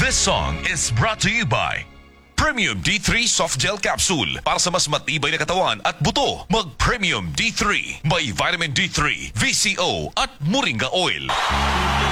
This song is brought to you by Premium D3 Soft Gel Capsule. Para sa mas matibay na katawan at buto, mag Premium D3. May vitamin D3, VCO at Moringa Oil.